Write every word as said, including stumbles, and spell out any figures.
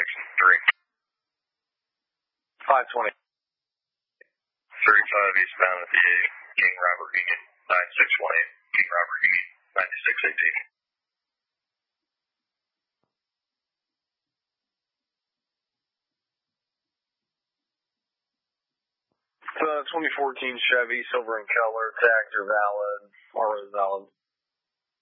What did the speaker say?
section three. five twenty. thirty-five eastbound at the A, King Robert Union, nine six one eight, King Robert Union, ninety-six eighteen. It's a twenty fourteen Chevy, silver in color, tags are valid, R O is valid.